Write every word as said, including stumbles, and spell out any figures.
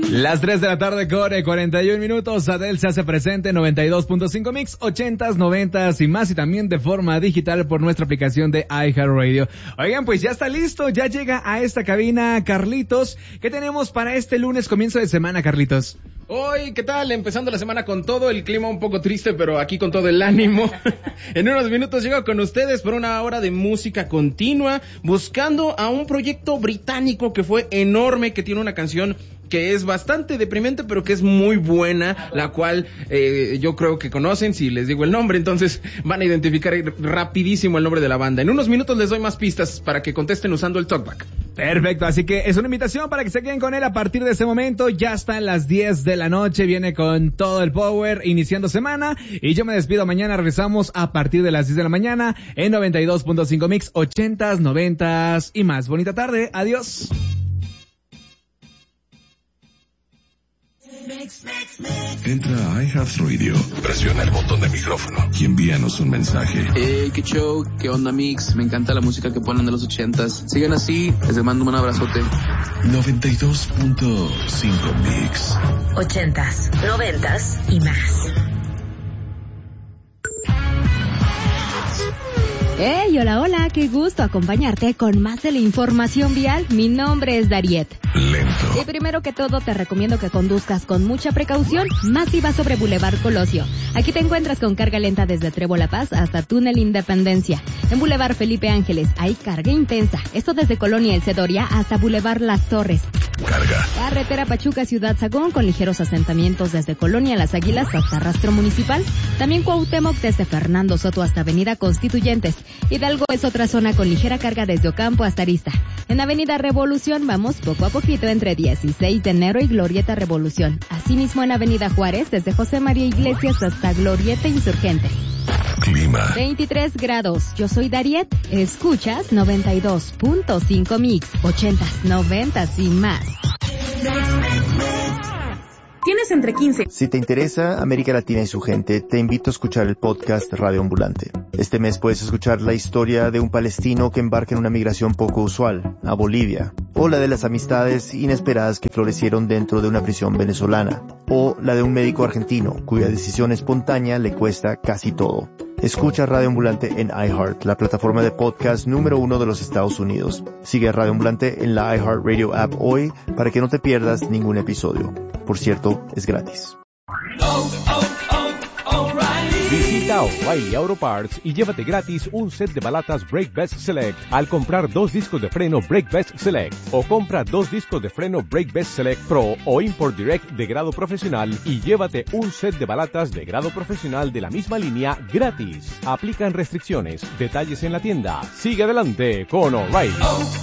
Las tres de la tarde con cuarenta y un minutos, Adele se hace presente en noventa y dos punto cinco Mix, ochentas, noventas y más, y también de forma digital por nuestra aplicación de iHeartRadio. Oigan, pues ya está listo, ya llega a esta cabina Carlitos. ¿Qué tenemos para este lunes, comienzo de semana, Carlitos? Hoy, ¿qué tal? Empezando la semana con todo, el clima un poco triste, pero aquí con todo el ánimo. En unos minutos llego con ustedes por una hora de música continua, buscando a un proyecto británico que fue enorme, que tiene una canción que es bastante deprimente, pero que es muy buena, la cual eh, yo creo que conocen si les digo el nombre, entonces van a identificar rapidísimo el nombre de la banda. En unos minutos les doy más pistas para que contesten usando el talkback. Perfecto, así que es una invitación para que se queden con él a partir de ese momento. Ya están las diez de la noche, viene con todo el power, iniciando semana, y yo me despido mañana, regresamos a partir de las diez de la mañana en noventa y dos punto cinco Mix, ochentas, noventas y más. Bonita tarde, adiós. Entra a iHeartRadio, presiona el botón de micrófono y envíanos un mensaje. Hey, qué show, qué onda, Mix. Me encanta la música que ponen de los ochentas. Sigan así, les mando un abrazote. noventa y dos punto cinco Mix. Ochentas, noventas y más. Hey, hola, hola, qué gusto acompañarte con más de la información vial. Mi nombre es Dariet. Lento. Y primero que todo te recomiendo que conduzcas con mucha precaución, más si vas sobre Boulevard Colosio. Aquí te encuentras con carga lenta desde Trébol La Paz hasta Túnel Independencia. En Boulevard Felipe Ángeles hay carga intensa, esto desde Colonia El Cedoria hasta Boulevard Las Torres. Carga. Carretera Pachuca Ciudad Sagún con ligeros asentamientos desde Colonia Las Águilas hasta Rastro Municipal. También Cuauhtémoc desde Fernando Soto hasta Avenida Constituyentes. Hidalgo es otra zona con ligera carga desde Ocampo hasta Arista. En Avenida Revolución vamos poco a poquito entre dieciséis de enero y Glorieta Revolución. Asimismo en Avenida Juárez desde José María Iglesias hasta Glorieta Insurgente. Clima. veintitrés grados. Yo soy Dariet. Escuchas noventa y dos punto cinco Mix, ochentas, noventas y más. Tienes entre quince. Si te interesa América Latina y su gente, te invito a escuchar el podcast Radio Ambulante. Este mes puedes escuchar la historia de un palestino que embarca en una migración poco usual, a Bolivia, o la de las amistades inesperadas que florecieron dentro de una prisión venezolana, o la de un médico argentino cuya decisión espontánea le cuesta casi todo. Escucha Radio Ambulante en iHeart, la plataforma de podcast número uno de los Estados Unidos. Sigue a Radio Ambulante en la iHeartRadio app hoy para que no te pierdas ningún episodio. Por cierto, es gratis. Oh, oh, oh, O'Reilly. Visita O'Reilly Auto Parts y llévate gratis un set de balatas Brake Best Select al comprar dos discos de freno Brake Best Select, o compra dos discos de freno Brake Best Select Pro o Import Direct de grado profesional y llévate un set de balatas de grado profesional de la misma línea gratis. Aplican restricciones. Detalles en la tienda. Sigue adelante con O'Reilly.